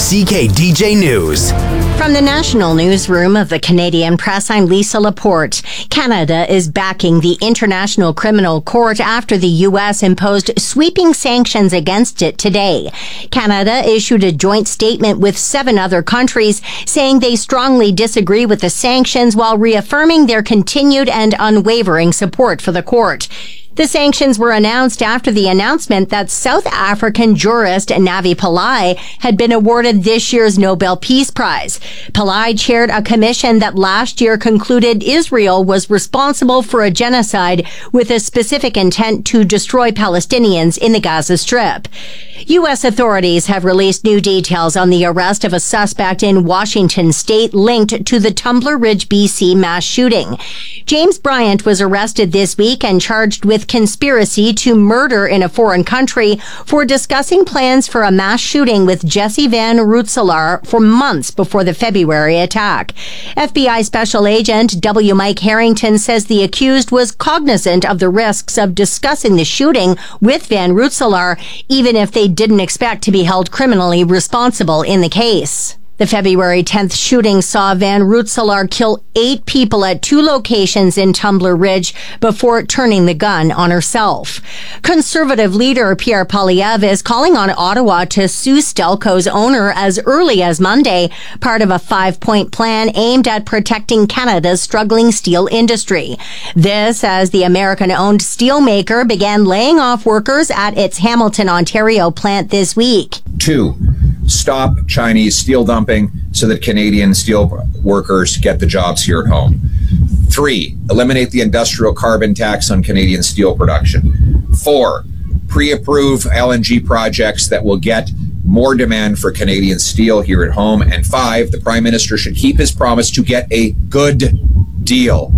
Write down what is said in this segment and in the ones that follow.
CKDJ News. From the National Newsroom of the Canadian Press, I'm Lisa Laporte. Canada is backing the International Criminal Court after the U.S. imposed sweeping sanctions against it today. Canada issued a joint statement with 7 other countries saying they strongly disagree with the sanctions while reaffirming their continued and unwavering support for the court. The sanctions were announced after the announcement that South African jurist Navi Pillay had been awarded this year's Nobel Peace Prize. Pillay chaired a commission that last year concluded Israel was responsible for a genocide with a specific intent to destroy Palestinians in the Gaza Strip. U.S. authorities have released new details on the arrest of a suspect in Washington state linked to the Tumbler Ridge, BC mass shooting. James Bryant was arrested this week and charged with conspiracy to murder in a foreign country for discussing plans for a mass shooting with Jesse Van Rootselaar for months before the February attack. FBI Special Agent W. Mike Harrington says the accused was cognizant of the risks of discussing the shooting with Van Rootselaar, even if they didn't expect to be held criminally responsible in the case. The February 10th shooting saw Van Rootselaar kill 8 people at 2 locations in Tumbler Ridge before turning the gun on herself. Conservative leader Pierre Poilievre is calling on Ottawa to sue Stelco's owner as early as Monday, part of a 5-point plan aimed at protecting Canada's struggling steel industry. This as the American-owned steelmaker began laying off workers at its Hamilton, Ontario plant this week. 2. Stop Chinese steel dumping so that Canadian steel workers get the jobs here at home. 3. Eliminate the industrial carbon tax on Canadian steel production. 4. Pre-approve LNG projects that will get more demand for Canadian steel here at home. And 5. The Prime Minister should keep his promise to get a good deal.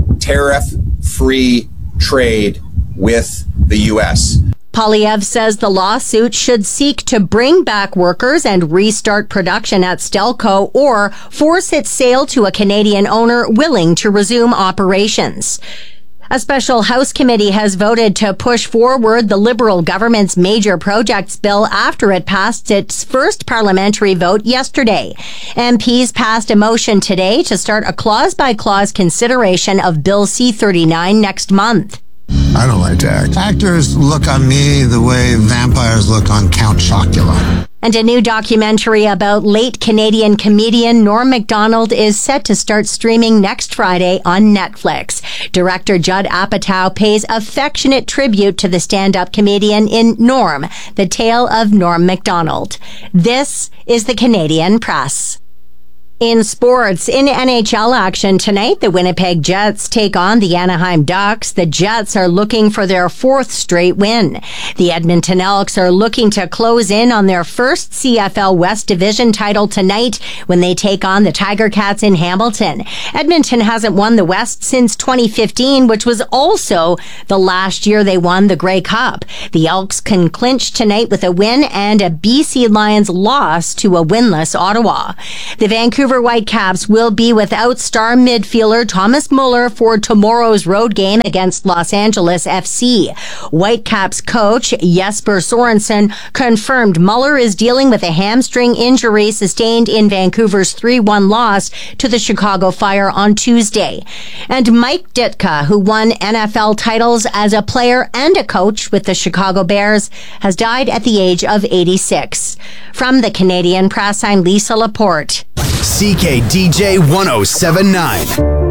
Tariff-free trade with the U.S. Poilievre says the lawsuit should seek to bring back workers and restart production at Stelco or force its sale to a Canadian owner willing to resume operations. A special House committee has voted to push forward the Liberal government's major projects bill after it passed its first parliamentary vote yesterday. MPs passed a motion today to start a clause-by-clause consideration of Bill C-39 next month. I don't like to act. Actors look on me the way vampires look on Count Chocula. And a new documentary about late Canadian comedian Norm Macdonald is set to start streaming next Friday on Netflix. Director Judd Apatow pays affectionate tribute to the stand-up comedian in Norm, The Tale of Norm Macdonald. This is the Canadian Press. In sports, in NHL action tonight, the Winnipeg Jets take on the Anaheim Ducks. The Jets are looking for their 4th straight win. The Edmonton Elks are looking to close in on their first CFL West Division title tonight when they take on the Tiger Cats in Hamilton. Edmonton hasn't won the West since 2015, which was also the last year they won the Grey Cup. The Elks can clinch tonight with a win and a BC Lions loss to a winless Ottawa. The Vancouver Whitecaps will be without star midfielder Thomas Muller for tomorrow's road game against Los Angeles FC. Whitecaps coach Jesper Sorensen confirmed Muller is dealing with a hamstring injury sustained in Vancouver's 3-1 loss to the Chicago Fire on Tuesday. And Mike Ditka, who won NFL titles as a player and a coach with the Chicago Bears, has died at the age of 86. From the Canadian Press, I'm Lisa Laporte. CKDJ 1079.